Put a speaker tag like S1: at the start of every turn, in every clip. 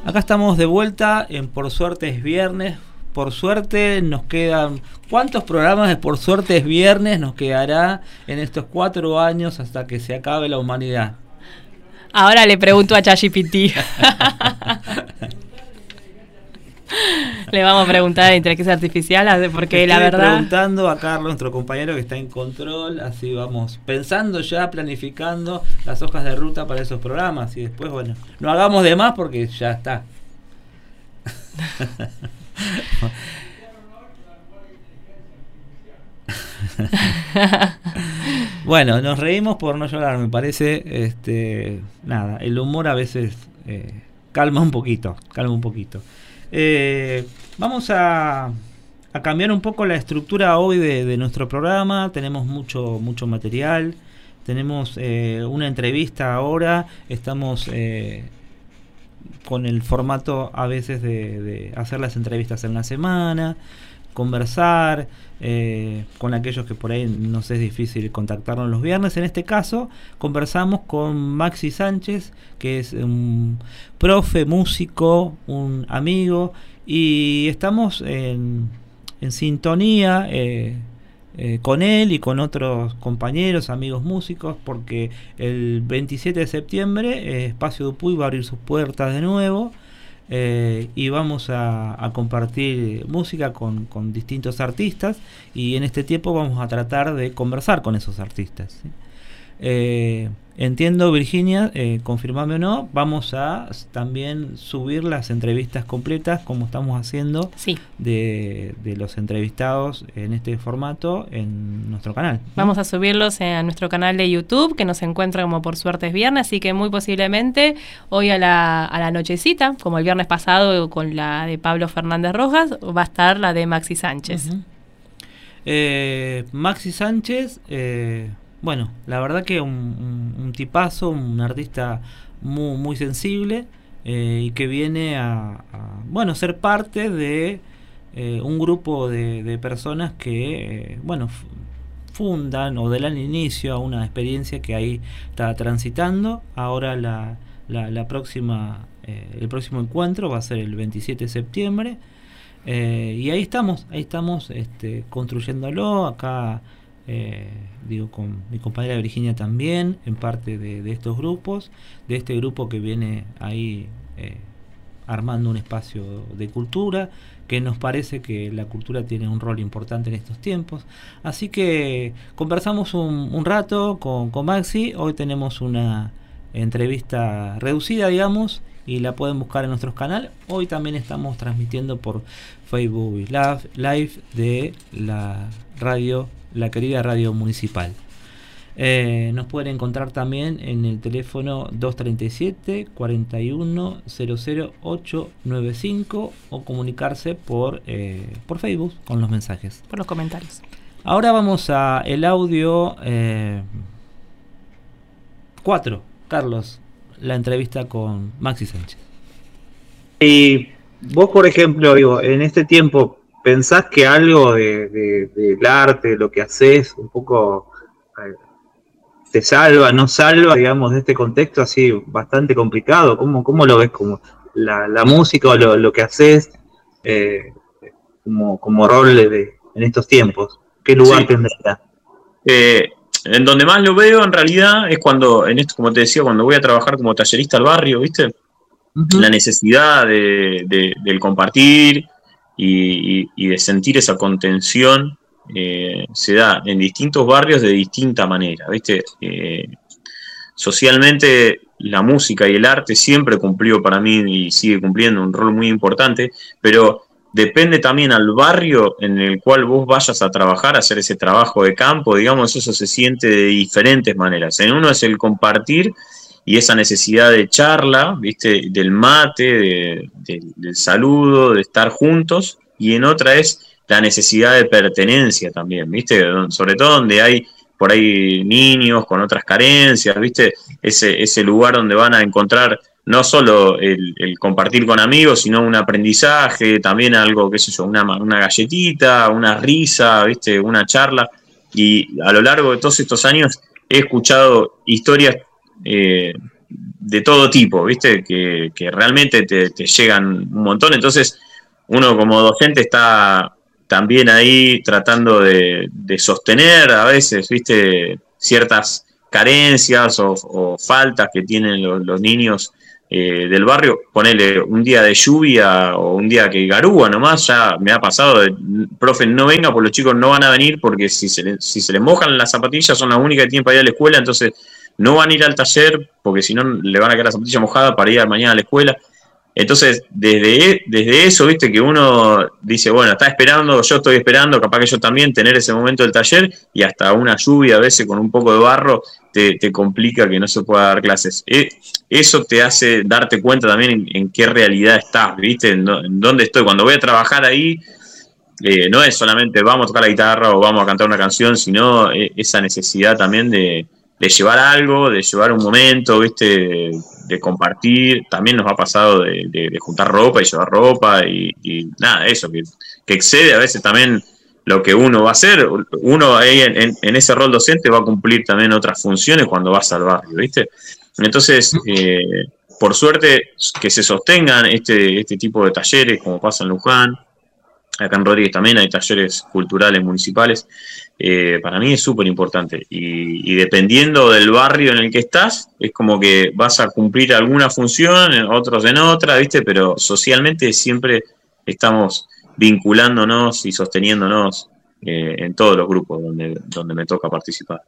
S1: Acá estamos de vuelta en Por Suerte es Viernes. Por suerte nos quedan... ¿Cuántos programas de Por Suerte es Viernes nos quedará en estos 4 años hasta que se acabe la humanidad?
S2: Ahora le pregunto a ChatGPT. Le vamos a preguntar a la inteligencia artificial, porque la verdad...
S1: Estoy preguntando a Carlos, nuestro compañero que está en control, así vamos pensando ya, planificando las hojas de ruta para esos programas y después, bueno, no hagamos de más porque ya está. Bueno, nos reímos por no llorar, me parece. Nada, el humor a veces calma un poquito. Vamos a cambiar un poco la estructura hoy de nuestro programa. Tenemos mucho material. Tenemos una entrevista ahora. Estamos con el formato a veces de hacer las entrevistas en la semana, conversar con aquellos que por ahí nos es difícil contactarnos los viernes. En este caso conversamos con Maxi Sánchez, que es un profe, músico, un amigo, y estamos en sintonía con él y con otros compañeros, amigos músicos, porque el 27 de septiembre Espacio Dupuy va a abrir sus puertas de nuevo. Y vamos a compartir música con distintos artistas, y en este tiempo vamos a tratar de conversar con esos artistas, ¿sí? Entiendo, Virginia, confirmame o no, vamos a también subir las entrevistas completas como estamos haciendo,
S2: sí,
S1: de los entrevistados en este formato en nuestro canal, ¿no?
S2: Vamos a subirlos a nuestro canal de YouTube, que nos encuentra como Por Suerte es Viernes, así que muy posiblemente hoy a la nochecita, como el viernes pasado con la de Pablo Fernández Rojas, va a estar la de Maxi Sánchez.
S1: Maxi Sánchez, bueno, la verdad que un tipazo, un artista muy sensible, y que viene a ser parte de un grupo de personas que fundan o dan inicio a una experiencia que ahí está transitando. Ahora la próxima el próximo encuentro va a ser el 27 de septiembre, y ahí estamos construyéndolo acá. Con mi compañera Virginia también, en parte de estos grupos, de este grupo que viene ahí armando un espacio de cultura, que nos parece que la cultura tiene un rol importante en estos tiempos. Así que conversamos un rato con Maxi. Hoy tenemos una entrevista reducida, digamos, y la pueden buscar en nuestros canales. Hoy también estamos transmitiendo por Facebook Live de la radio, la querida radio municipal. Nos pueden encontrar también en el teléfono 237 41 00895 o comunicarse por Facebook con los mensajes,
S2: por los comentarios.
S1: Ahora vamos a el audio 4. Carlos, la entrevista con Maxi Sánchez.
S3: Y vos, por ejemplo, digo, en este tiempo, ¿pensás que algo del arte, de lo que haces, un poco te salva, no salva, digamos, de este contexto así bastante complicado? ¿Cómo lo ves? Como la música o lo que haces como rol en estos tiempos. ¿Qué lugar tendrá?
S4: En donde más lo veo en realidad es cuando, como te decía, cuando voy a trabajar como tallerista al barrio, ¿viste? Uh-huh. La necesidad del compartir y de sentir esa contención se da en distintos barrios de distinta manera, ¿viste? Socialmente la música y el arte siempre cumplió para mí y sigue cumpliendo un rol muy importante, pero depende también al barrio en el cual vos vayas a trabajar, a hacer ese trabajo de campo, digamos, eso se siente de diferentes maneras. En uno es el compartir y esa necesidad de charla, ¿viste? Del mate, del saludo, de estar juntos, y en otra es la necesidad de pertenencia también, ¿viste? Sobre todo donde hay por ahí niños con otras carencias, ¿viste? Ese lugar donde van a encontrar no solo el compartir con amigos, sino un aprendizaje, también algo, qué sé yo, una galletita, una risa, ¿viste? Una charla. Y a lo largo de todos estos años he escuchado historias de todo tipo, ¿viste? Que realmente te llegan un montón. Entonces, uno como docente está también ahí tratando de sostener a veces, ¿viste? Ciertas carencias o faltas que tienen los niños del barrio. Ponele un día de lluvia o un día que garúa nomás, ya me ha pasado de, profe, no venga, pues los chicos no van a venir porque si se les mojan las zapatillas son las únicas que tienen para ir a la escuela, entonces no van a ir al taller porque si no le van a quedar las zapatillas mojadas para ir mañana a la escuela. Entonces, desde eso, viste, que uno dice, bueno, está esperando, yo estoy esperando, capaz que yo también, tener ese momento del taller, y hasta una lluvia a veces con un poco de barro te complica que no se pueda dar clases. Eso te hace darte cuenta también en qué realidad estás, viste, en dónde estoy. Cuando voy a trabajar ahí, no es solamente vamos a tocar la guitarra o vamos a cantar una canción, sino esa necesidad también de llevar algo, de llevar un momento, ¿viste? De compartir. También nos ha pasado de juntar ropa y llevar ropa y nada, eso, que excede a veces también lo que uno va a hacer. Uno ahí en ese rol docente va a cumplir también otras funciones cuando vas al barrio, ¿viste? Entonces, por suerte, que se sostengan este tipo de talleres, como pasa en Luján. Acá en Rodríguez también hay talleres culturales municipales. Para mí es súper importante. Y dependiendo del barrio en el que estás, es como que vas a cumplir alguna función, otros en otra, ¿viste? Pero socialmente siempre estamos vinculándonos y sosteniéndonos en todos los grupos donde me toca participar.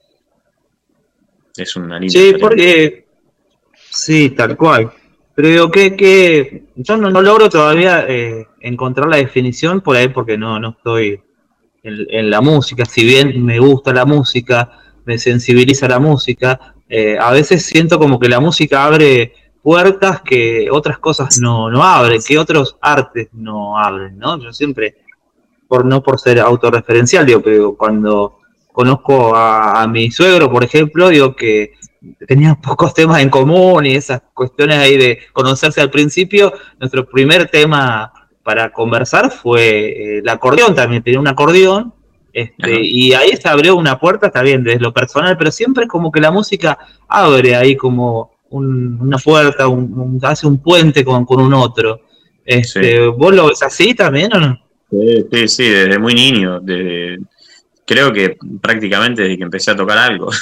S4: Es una linda.
S3: Sí, porque sí, tal cual. Pero digo que yo no logro todavía encontrar la definición por ahí porque no estoy en la música. Si bien me gusta la música, me sensibiliza la música, a veces siento como que la música abre puertas que otras cosas no abren, que otros artes no abren, ¿no? Yo siempre, no por ser autorreferencial, digo, pero cuando conozco a mi suegro, por ejemplo, digo que tenían pocos temas en común y esas cuestiones ahí de conocerse al principio. Nuestro primer tema para conversar fue el acordeón, también tenía un acordeón, y ahí se abrió una puerta, está bien, desde lo personal, pero siempre es como que la música abre ahí como una puerta, hace un puente con un otro.
S4: Sí.
S3: ¿Vos lo ves así también o no?
S4: Sí, desde muy niño, creo que prácticamente desde que empecé a tocar algo.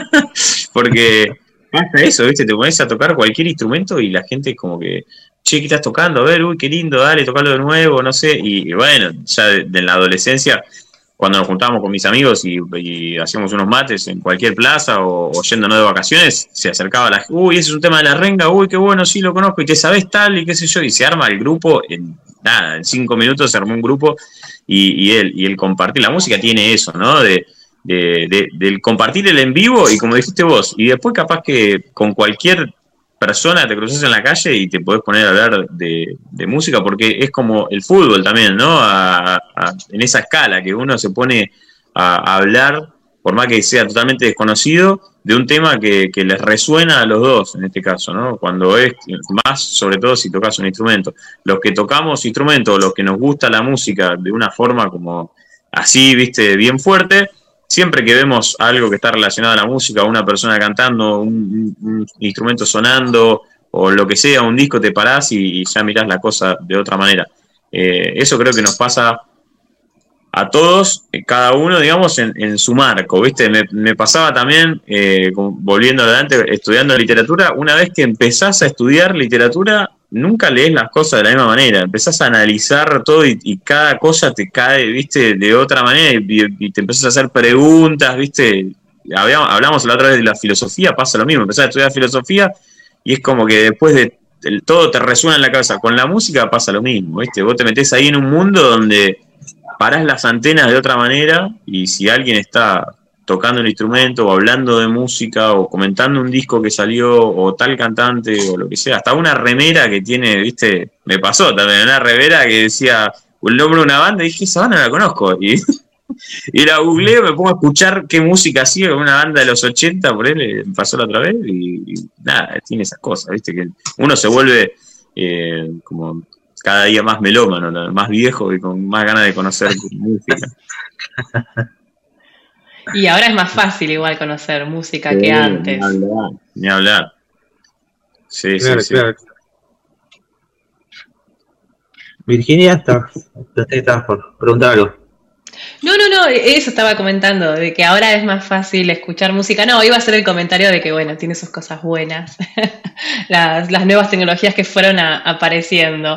S4: Porque pasa eso, ¿viste? Te pones a tocar cualquier instrumento y la gente es como que, che, ¿qué estás tocando? A ver, uy, qué lindo, dale, tocalo de nuevo, no sé. Y bueno, ya de la adolescencia, cuando nos juntábamos con mis amigos y hacíamos unos mates en cualquier plaza o yéndonos de vacaciones, se acercaba la gente, uy, ese es un tema de la renga, uy, qué bueno, sí, lo conozco, y te sabés tal, y qué sé yo, y se arma el grupo, en 5 minutos se armó un grupo, y el compartir la música tiene eso, ¿no? Del compartir el en vivo y como dijiste vos, y después capaz que con cualquier persona te cruzas en la calle y te podés poner a hablar de música, porque es como el fútbol también, ¿no? En esa escala que uno se pone a hablar, por más que sea totalmente desconocido, de un tema que les resuena a los dos, en este caso, ¿no? Cuando es más, sobre todo si tocas un instrumento. Los que tocamos instrumentos, los que nos gusta la música de una forma como así, viste, bien fuerte, siempre que vemos algo que está relacionado a la música, una persona cantando, un instrumento sonando, o lo que sea, un disco, te parás y ya mirás la cosa de otra manera. Eso creo que nos pasa a todos, cada uno, digamos, en su marco, ¿viste? Me pasaba también, volviendo adelante, estudiando literatura, una vez que empezás a estudiar literatura, nunca lees las cosas de la misma manera, empezás a analizar todo y cada cosa te cae, ¿viste? De otra manera y te empezás a hacer preguntas, ¿viste? Hablamos la otra vez de la filosofía, pasa lo mismo, empezás a estudiar filosofía y es como que después de todo te resuena en la cabeza. Con la música pasa lo mismo, ¿viste? Vos te metés ahí en un mundo donde parás las antenas de otra manera y si alguien está tocando un instrumento o hablando de música o comentando un disco que salió o tal cantante o lo que sea, hasta una remera que tiene, viste, me pasó también, una remera que decía el nombre de una banda y dije, esa banda no la conozco y la googleo, me pongo a escuchar qué música hacía una banda de los 80, por él me pasó la otra vez y nada, tiene esas cosas, viste, que uno se vuelve como cada día más melómano, más viejo y con más ganas de conocer música.
S2: Y ahora es más fácil igual conocer música que antes.
S4: Ni hablar. Sí,
S3: Claro,
S4: sí, sí.
S3: claro. Virginia, estabas por preguntar algo.
S2: No, eso estaba comentando, de que ahora es más fácil escuchar música. No, iba a hacer el comentario de que, bueno, tiene sus cosas buenas, las nuevas tecnologías que fueron apareciendo.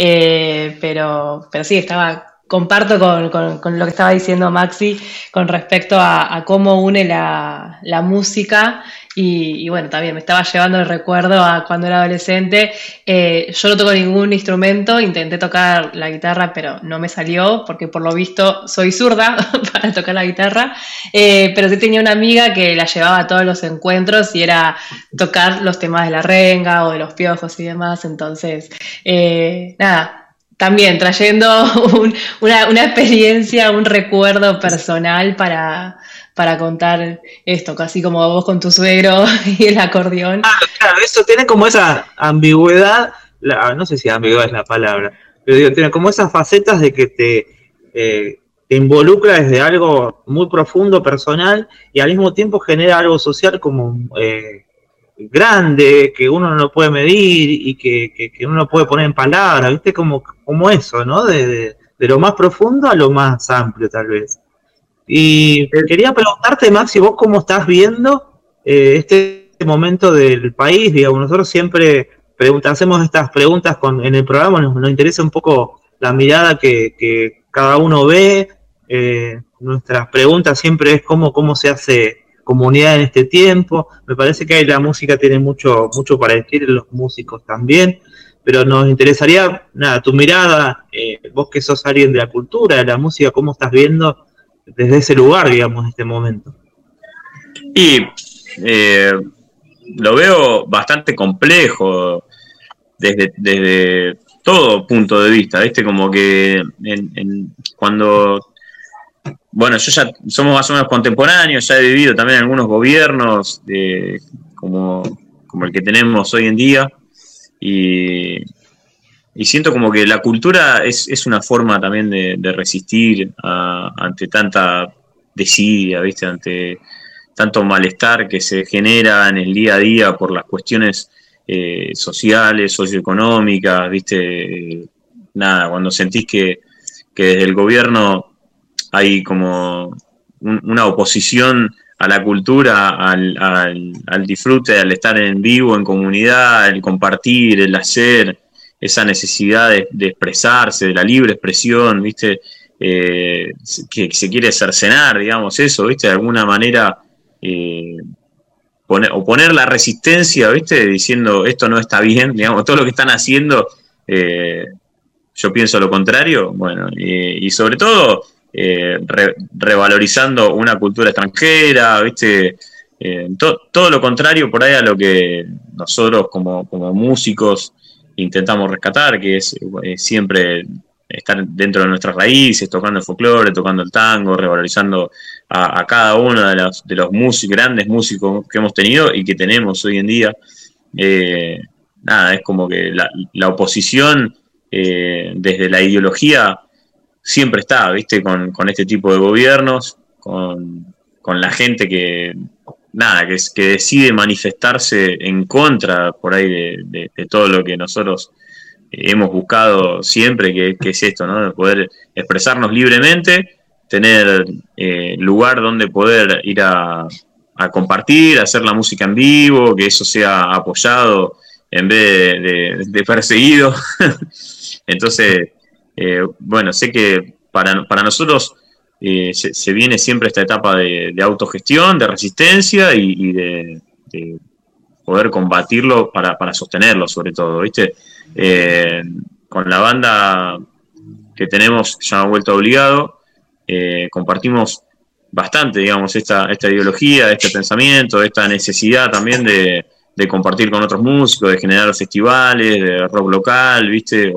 S2: Pero sí, comparto con lo que estaba diciendo Maxi con respecto a cómo une la música. Y bueno, también me estaba llevando el recuerdo a cuando era adolescente. Yo no toco ningún instrumento, intenté tocar la guitarra, pero no me salió, porque por lo visto soy zurda para tocar la guitarra. Pero sí tenía una amiga que la llevaba a todos los encuentros y era tocar los temas de la renga o de los piojos y demás. Entonces, nada. También trayendo una experiencia, un recuerdo personal para contar esto, casi como vos con tu suegro y el acordeón.
S3: Claro, eso tiene como esa ambigüedad, no sé si ambigüedad es la palabra, pero digo, tiene como esas facetas de que te involucra desde algo muy profundo, personal, y al mismo tiempo genera algo social como grande, que uno no lo puede medir y que uno no puede poner en palabras, ¿viste? Como eso, ¿no? De lo más profundo a lo más amplio, tal vez. Y quería preguntarte, Maxi, vos cómo estás viendo este momento del país. Digamos, nosotros siempre hacemos estas preguntas en el programa, nos interesa un poco la mirada que cada uno ve. Nuestras preguntas siempre es cómo se hace comunidad en este tiempo. Me parece que ahí la música tiene mucho para decir, los músicos también. Pero nos interesaría, nada, tu mirada, vos que sos alguien de la cultura, de la música, cómo estás viendo desde ese lugar, digamos, en este momento.
S4: Y lo veo bastante complejo desde todo punto de vista, ¿viste? Como que cuando... Bueno, yo ya somos más o menos contemporáneos, ya he vivido también algunos gobiernos como el que tenemos hoy en día, y siento como que la cultura es una forma también de resistir ante tanta desidia, ¿viste? Ante tanto malestar que se genera en el día a día por las cuestiones sociales, socioeconómicas, ¿viste? Nada, cuando sentís que desde el gobierno hay como una oposición a la cultura, al disfrute, al estar en vivo, en comunidad, el compartir, el hacer, esa necesidad de expresarse, de la libre expresión, ¿viste? Que se quiere cercenar, digamos, eso, ¿viste? De alguna manera poner la resistencia, ¿viste? Diciendo esto no está bien, digamos, todo lo que están haciendo, yo pienso lo contrario, bueno, y sobre todo revalorizando una cultura extranjera, ¿viste? Todo lo contrario por ahí a lo que nosotros como músicos intentamos rescatar, que es siempre estar dentro de nuestras raíces, tocando el folclore, tocando el tango, revalorizando a cada uno de los grandes músicos que hemos tenido y que tenemos hoy en día. Nada, es como que la oposición desde la ideología siempre está, ¿viste? Con este tipo de gobiernos, con la gente que decide manifestarse en contra por ahí de todo lo que nosotros hemos buscado siempre, que es esto, ¿no? De poder expresarnos libremente, tener lugar donde poder ir a compartir, hacer la música en vivo, que eso sea apoyado en vez de perseguido. Entonces, bueno, sé que para nosotros se viene siempre esta etapa de autogestión, de resistencia y de poder combatirlo para sostenerlo, sobre todo, ¿viste? Con la banda que tenemos, que se llama Vuelta Obligado, compartimos bastante, digamos, esta ideología, este pensamiento, esta necesidad también de compartir con otros músicos, de generar festivales, de rock local, ¿viste?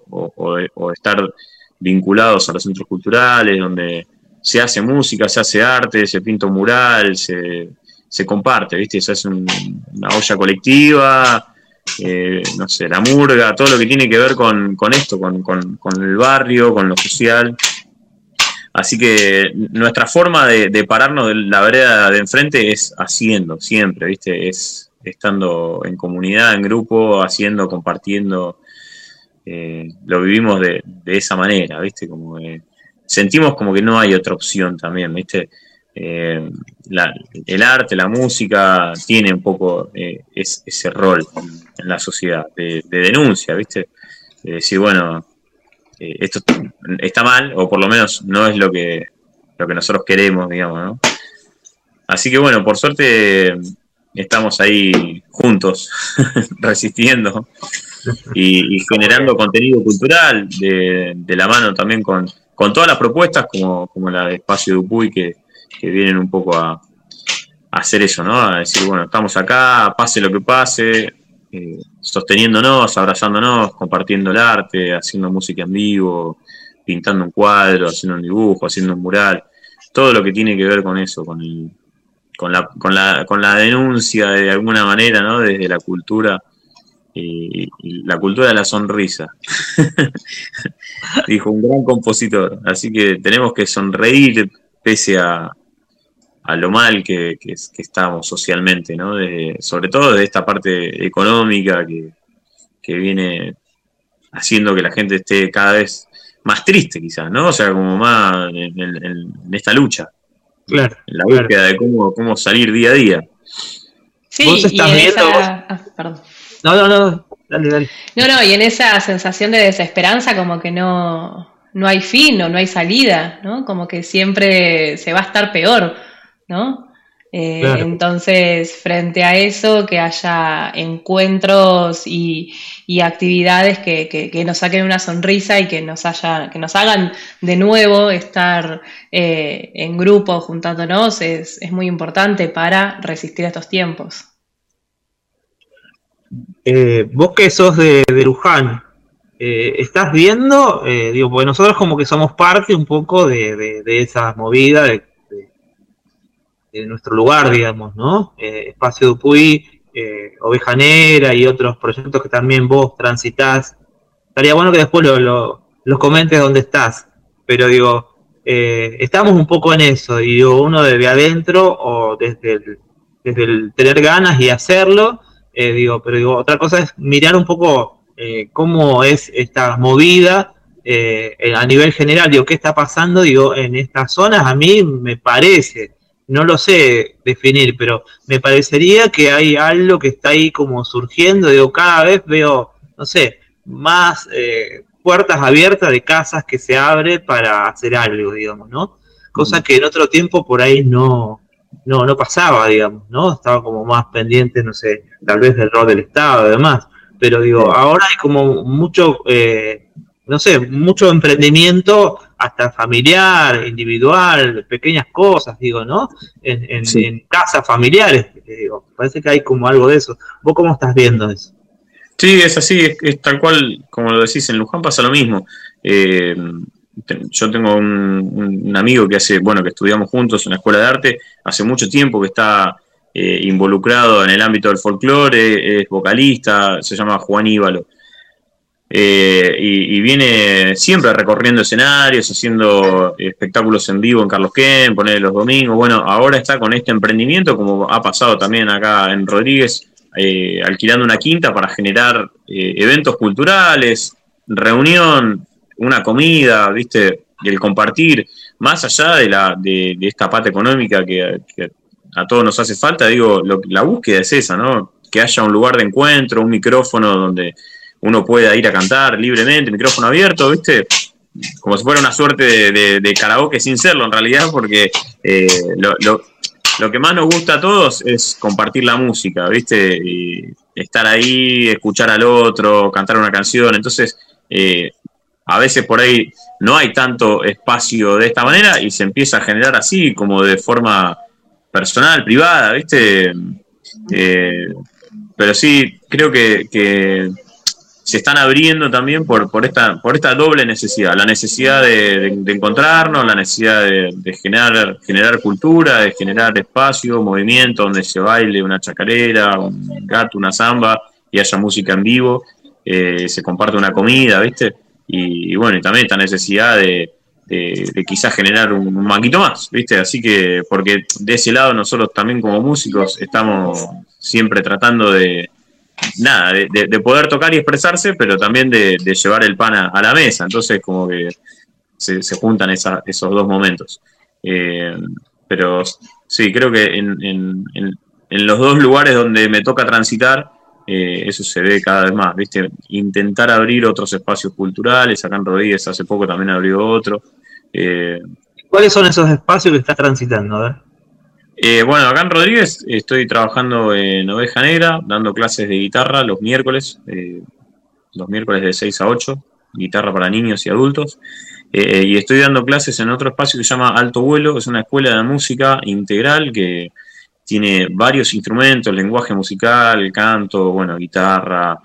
S4: O estar vinculados a los centros culturales, donde se hace música, se hace arte, se pinta un mural, se comparte, ¿viste? Se hace una olla colectiva, no sé, la murga, todo lo que tiene que ver con esto, con el barrio, con lo social. Así que nuestra forma de pararnos de la vereda de enfrente es haciendo, siempre, ¿viste? Es estando en comunidad, en grupo, haciendo, compartiendo, lo vivimos de esa manera, ¿viste? Como que sentimos como que no hay otra opción también, ¿viste? El arte, la música tiene un poco ese rol en la sociedad de denuncia, ¿viste? De decir, bueno, esto está mal, o por lo menos no es lo que nosotros queremos, digamos, ¿no? Así que bueno, por suerte estamos ahí juntos, resistiendo y generando contenido cultural de la mano también con todas las propuestas como la de Espacio Dupuy que vienen un poco a hacer eso, ¿no? A decir, bueno, estamos acá, pase lo que pase, sosteniéndonos, abrazándonos, compartiendo el arte, haciendo música en vivo, pintando un cuadro, haciendo un dibujo, haciendo un mural, todo lo que tiene que ver con eso, con la denuncia de alguna manera, ¿no? Desde la cultura y la cultura de la sonrisa. Dijo un gran compositor. Así que tenemos que sonreír pese a lo mal que estamos socialmente, ¿no? Sobre todo de esta parte económica que viene haciendo que la gente esté cada vez más triste, quizás, ¿no? O sea, como más en esta lucha.
S3: Claro.
S4: En la búsqueda de cómo salir día a día.
S2: Sí,
S3: ¿Vos estás viendo?
S2: Perdón.
S3: No, dale.
S2: No, y en esa sensación de desesperanza como que no hay fin o no hay salida, ¿no? Como que siempre se va a estar peor, ¿no?
S3: Claro.
S2: Entonces, frente a eso, que haya encuentros y actividades que nos saquen una sonrisa y que nos hagan de nuevo estar en grupo, juntándonos, es muy importante para resistir a estos tiempos.
S3: Vos que sos de Luján, ¿estás viendo? Digo, porque nosotros como que somos parte un poco de esa movida de nuestro lugar, digamos, ¿no? Espacio Dupuy, Oveja Negra y otros proyectos que también vos transitás. Estaría bueno que después los comentes dónde estás, pero digo, estamos un poco en eso, y digo, uno desde adentro o desde el tener ganas y hacerlo, pero otra cosa es mirar un poco cómo es esta movida a nivel general, digo, qué está pasando, digo, en estas zonas. A mí me parece, no lo sé definir, pero me parecería que hay algo que está ahí como surgiendo, digo, cada vez veo, no sé, más puertas abiertas de casas que se abren para hacer algo, digamos, ¿no? Cosa que en otro tiempo por ahí no pasaba, digamos, ¿no? Estaba como más pendiente, no sé, tal vez del rol del Estado y demás, pero digo, ahora hay como mucho, no sé, mucho emprendimiento hasta familiar, individual, pequeñas cosas, digo, ¿no? En casas familiares, digo, parece que hay como algo de eso. ¿Vos cómo estás viendo eso?
S4: Sí, es así, es tal cual como lo decís, en Luján pasa lo mismo. Yo tengo un amigo que que estudiamos juntos en la escuela de arte, hace mucho tiempo que está involucrado en el ámbito del folclore, es vocalista, se llama Juan Íbalo. Y viene siempre recorriendo escenarios, haciendo espectáculos en vivo en Carlos Quem, poner los domingos. Bueno, ahora está con este emprendimiento, como ha pasado también acá en Rodríguez, alquilando una quinta para generar eventos culturales, reunión, una comida, ¿viste? El compartir, más allá de esta parte económica que a todos nos hace falta, digo, la búsqueda es esa, ¿no? Que haya un lugar de encuentro, un micrófono donde uno pueda ir a cantar libremente, micrófono abierto, ¿viste? Como si fuera una suerte de karaoke sin serlo en realidad, porque lo que más nos gusta a todos es compartir la música, ¿viste? Y estar ahí, escuchar al otro, cantar una canción. Entonces, a veces por ahí no hay tanto espacio de esta manera y se empieza a generar así, como de forma personal, privada, ¿viste? Pero sí, creo que se están abriendo también por esta doble necesidad, la necesidad de encontrarnos, la necesidad de generar cultura, de generar espacio, movimiento, donde se baile una chacarera, un gato, una samba, y haya música en vivo, se comparte una comida, ¿viste? Y bueno, y también esta necesidad de de quizás generar un manguito más, ¿viste? Así que, porque de ese lado nosotros también como músicos estamos siempre tratando de poder tocar y expresarse, pero también de llevar el pan a la mesa. Entonces como que se juntan esos dos momentos. Pero sí, creo que en los dos lugares donde me toca transitar, eso se ve cada vez más, ¿viste? Intentar abrir otros espacios culturales. Acá en Rodríguez hace poco también abrió otro.
S3: ¿Cuáles son esos espacios que estás transitando? A ver.
S4: Bueno, acá en Rodríguez estoy trabajando en Oveja Negra, dando clases de guitarra los miércoles de 6 a 8, guitarra para niños y adultos. Y estoy dando clases en otro espacio que se llama Alto Vuelo, es una escuela de música integral que tiene varios instrumentos, lenguaje musical, canto, bueno, guitarra,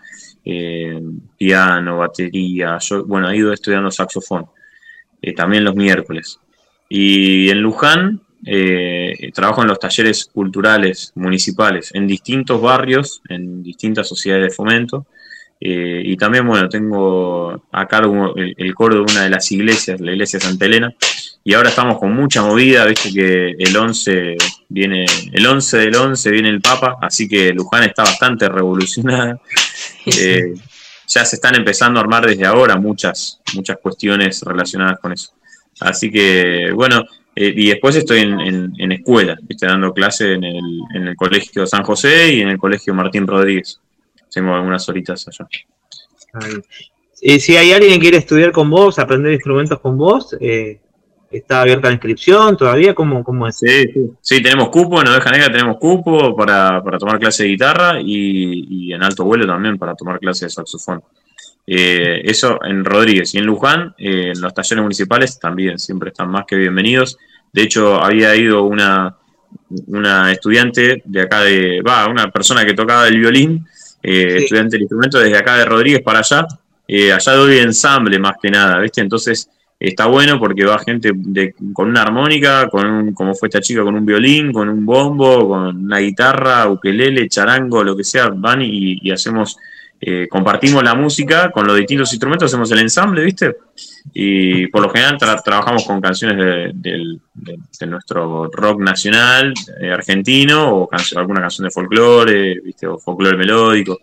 S4: piano, batería. Yo, bueno, he ido estudiando saxofón, también los miércoles. Y en Luján trabajo en los talleres culturales municipales, en distintos barrios, en distintas sociedades de fomento. Y también, bueno, tengo a cargo el coro de una de las iglesias, la iglesia Santa Elena, y ahora estamos con mucha movida, viste que el 11 del 11 viene el Papa, así que Luján está bastante revolucionada. Ya se están empezando a armar desde ahora muchas cuestiones relacionadas con eso. Así que, bueno, y después estoy en escuela, viste, dando clase en el Colegio San José y en el Colegio Martín Rodríguez. Tengo algunas horitas allá.
S3: Si hay alguien que quiere estudiar con vos, aprender instrumentos con vos, ¿está abierta la inscripción todavía? ¿Cómo es?
S4: Sí, tenemos cupo, en Oveja Negra tenemos cupo para tomar clase de guitarra y en Alto Vuelo también para tomar clase de saxofón. Eso en Rodríguez y en Luján, en los talleres municipales también siempre están más que bienvenidos. De hecho, había ido una estudiante de acá una persona que tocaba el violín, sí, estudiante del instrumento desde acá de Rodríguez para allá. Allá doy ensamble más que nada, ¿viste? Entonces está bueno porque va gente con una armónica, como fue esta chica, con un violín, con un bombo, con una guitarra, ukelele, charango, lo que sea, van y hacemos, compartimos la música con los distintos instrumentos, hacemos el ensamble, ¿viste? Y por lo general trabajamos con canciones de nuestro rock nacional, argentino, o alguna canción de folclore, ¿viste? O folclore melódico.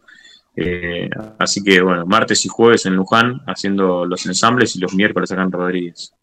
S4: Así que bueno, martes y jueves en Luján haciendo los ensambles y los miércoles acá en Rodríguez.